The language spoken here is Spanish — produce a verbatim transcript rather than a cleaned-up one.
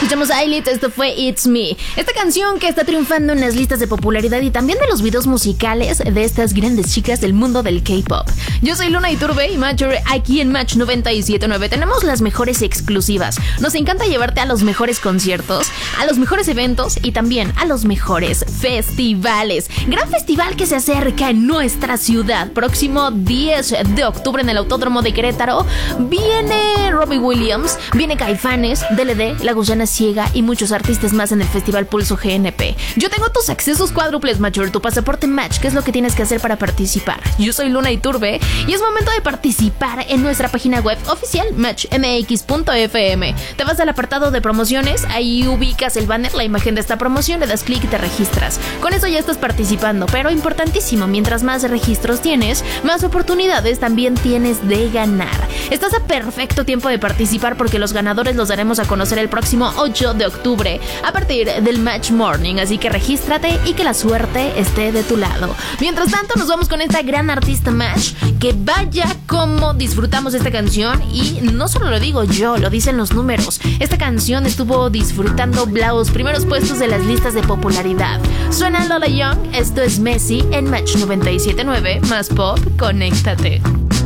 Escuchamos a Ailit, esto fue It's Me. Esta canción que está triunfando en las listas de popularidad y también de los videos musicales de estas grandes chicas del mundo del K-pop. Yo soy Luna Iturbe y Matcher, aquí en Match noventa y siete punto nueve tenemos las mejores exclusivas. Nos encanta llevarte a los mejores conciertos, a los mejores eventos y también a los mejores festivales. Gran festival que se acerca en nuestra ciudad. Próximo diez de octubre en el Autódromo de Querétaro. Viene Robbie Williams, viene Caifanes, D L D, La Gusana Ciega y muchos artistas más en el Festival Pulso G N P. Yo tengo tus accesos cuádruples, Matcher, tu pasaporte Match. ¿Qué es lo que tienes que hacer para participar? Yo soy Luna Iturbe y es momento de participar en nuestra página web oficial match m x punto f m. Te vas al apartado de promociones, ahí ubicas el banner, la imagen de esta promoción, le das clic y te registras. Con eso ya estás participando, pero importantísimo, mientras más registros tienes, más oportunidades también tienes de ganar. Estás a perfecto tiempo de participar porque los ganadores los daremos a conocer el próximo ocho de octubre a partir del Match Morning, así que regístrate y que la suerte esté de tu lado. Mientras tanto, nos vamos con esta gran artista Match, que vaya como disfrutamos esta canción. Y no solo lo digo yo, lo dicen los números. Esta canción estuvo disfrutando los primeros puestos de las listas de popularidad. Suena Lola Young, esto es Messi en Match noventa y siete punto nueve, más pop, conéctate.